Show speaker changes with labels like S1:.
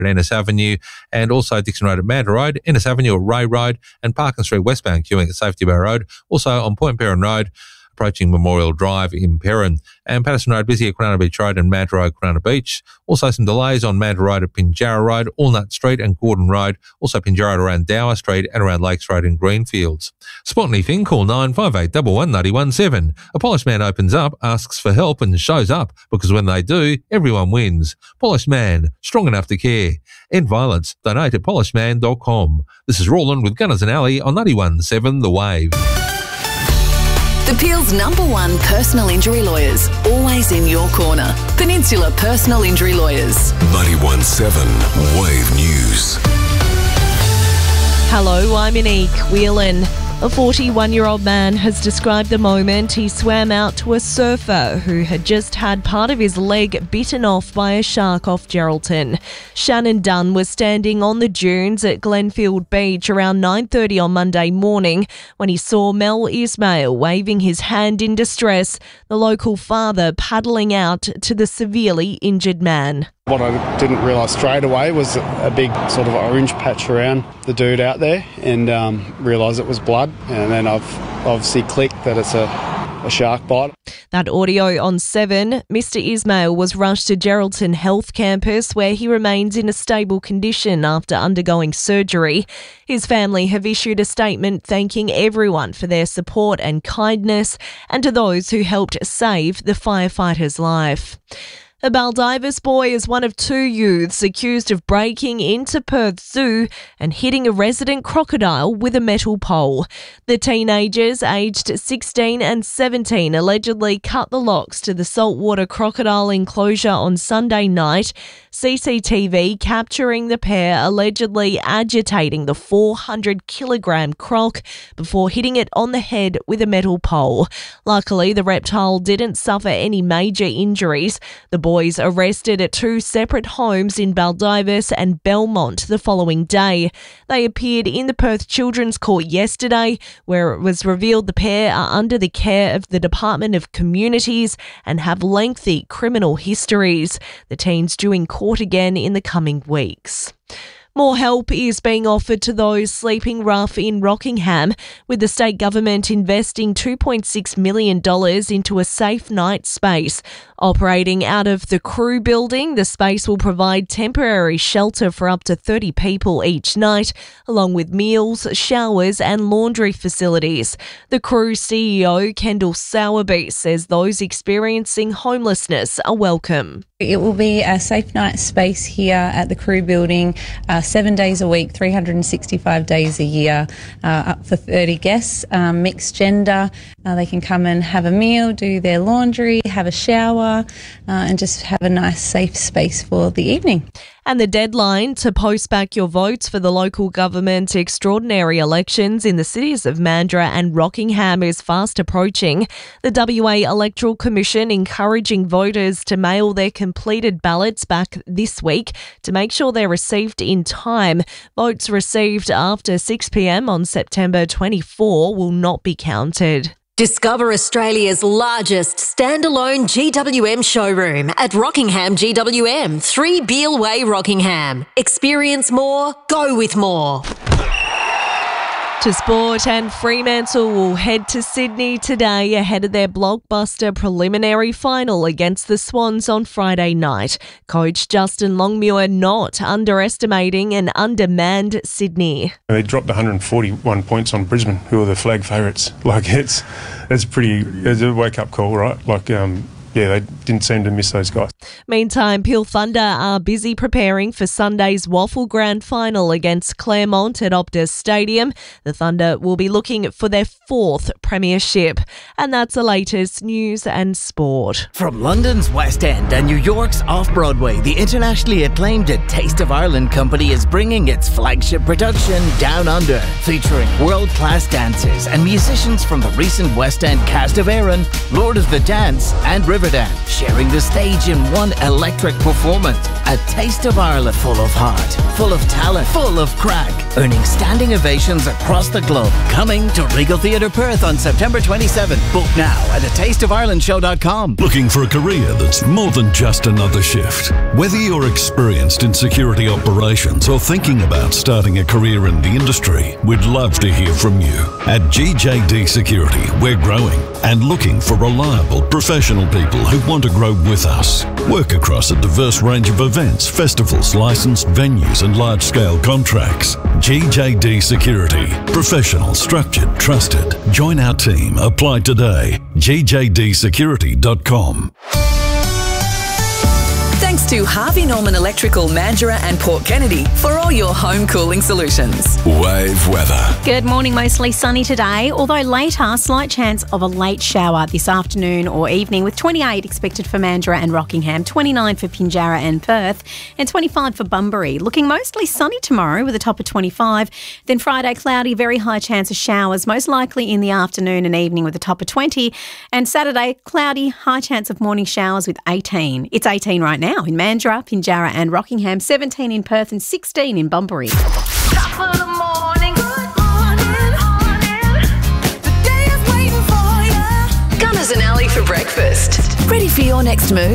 S1: at Ennis Avenue, and also Dixon Road at Manta Road, Ennis Avenue at Ray Road, and Parkin Street westbound queuing at Safety Bar Road. Also on Point Perrin Road, approaching Memorial Drive in Perrin, and Patterson Road busy at Quinana Beach Road and Manta Road, Quinana Beach. Also some delays on Manta Road at Pinjarra Road, Allnut Street and Gordon Road. Also Pinjarra around Dower Street and around Lakes Road in Greenfields. Spot anything, call 958 11917. A polished man opens up, asks for help and shows up, because when they do, everyone wins. Polished Man, strong enough to care. End violence, donate at polishedman.com. This is Roland with Gunners and Alley on 91.7 The Wave.
S2: The Peel's #1 personal injury lawyers, always in your corner. Peninsula Personal Injury Lawyers.
S3: 91.7 Wave News.
S4: Hello, I'm Anique Whelan. A 41-year-old man has described the moment he swam out to a surfer who had just had part of his leg bitten off by a shark off Geraldton. Shannon Dunn was standing on the dunes at Glenfield Beach around 9:30 on Monday morning when he saw Mel Ismail waving his hand in distress, the local father paddling out to the severely injured man.
S5: What I didn't realise straight away was a big sort of orange patch around the dude out there, and realised it was blood, and then I've obviously clicked that it's a shark bite.
S4: That audio on 7. Mr Ismail was rushed to Geraldton Health Campus where he remains in a stable condition after undergoing surgery. His family have issued a statement thanking everyone for their support and kindness, and to those who helped save the firefighter's life. A Baldivis boy is one of 2 youths accused of breaking into Perth Zoo and hitting a resident crocodile with a metal pole. The teenagers, aged 16 and 17, allegedly cut the locks to the saltwater crocodile enclosure on Sunday night. CCTV capturing the pair allegedly agitating the 400-kilogram croc before hitting it on the head with a metal pole. Luckily, the reptile didn't suffer any major injuries. The boys arrested at 2 separate homes in Baldivis and Belmont the following day. They appeared in the Perth Children's Court yesterday, where it was revealed the pair are under the care of the Department of Communities and have lengthy criminal histories. The teens due in court again in the coming weeks. More help is being offered to those sleeping rough in Rockingham, with the state government investing $2.6 million into a safe night space. Operating out of the Crew building, the space will provide temporary shelter for up to 30 people each night, along with meals, showers and laundry facilities. The Crew CEO, Kendall Sowerby, says those experiencing homelessness are welcome.
S6: It will be a safe night space here at the Crew building, 7 days a week, 365 days a year, up for 30 guests, mixed gender. They can come and have a meal, do their laundry, have a shower, and just have a nice safe space for the evening.
S4: And the deadline to post back your votes for the local government extraordinary elections in the cities of Mandurah and Rockingham is fast approaching. The WA Electoral Commission encouraging voters to mail their completed ballots back this week to make sure they're received in time. Votes received after 6 p.m. on September 24 will not be counted.
S2: Discover Australia's largest standalone GWM showroom at Rockingham GWM, 3 Beale Way, Rockingham. Experience more, go with more.
S4: To sport, and Fremantle will head to Sydney today ahead of their blockbuster preliminary final against the Swans on Friday night. Coach Justin Longmuir not underestimating an undermanned Sydney.
S7: They dropped 141 points on Brisbane, who are the flag favourites. It's a wake-up call, right? They didn't seem to miss those guys.
S4: Meantime, Peel Thunder are busy preparing for Sunday's Waffle Grand Final against Claremont at Optus Stadium. The Thunder will be looking for their 4th premiership. And that's the latest news and sport.
S8: From London's West End and New York's Off-Broadway, the internationally acclaimed A Taste of Ireland company is bringing its flagship production Down Under, featuring world-class dancers and musicians from the recent West End cast of Erin, Lord of the Dance and River Riverdale, sharing the stage in one electric performance. A taste of Ireland, full of heart, full of talent, full of crack, earning standing ovations across the globe. Coming to Regal Theatre Perth on September 27th. Book now at atasteofirelandshow.com.
S3: Looking for a career that's more than just another shift? Whether you're experienced in security operations or thinking about starting a career in the industry, we'd love to hear from you. At GJD Security, we're growing and looking for reliable, professional people who want to grow with us. Work across a diverse range of events, festivals, licensed venues and large-scale contracts. GJD Security. Professional, structured, trusted. Join our team. Apply today. gjdsecurity.com.
S9: Thanks to Harvey Norman Electrical, Mandurah and Port Kennedy for all your home cooling solutions.
S3: Wave weather.
S10: Good morning, mostly sunny today, although later, slight chance of a late shower this afternoon or evening, with 28 expected for Mandurah and Rockingham, 29 for Pinjarra and Perth, and 25 for Bunbury. Looking mostly sunny tomorrow with a top of 25. Then Friday, cloudy, very high chance of showers, most likely in the afternoon and evening with a top of 20. And Saturday, cloudy, high chance of morning showers with 18. It's 18 right now in Mandurah, Pinjarra and Rockingham, 17 in Perth and 16 in Bunbury.
S11: Top of the morning, good morning. The day is waiting for you.
S9: Gunners and Alley for breakfast. Ready for your next move?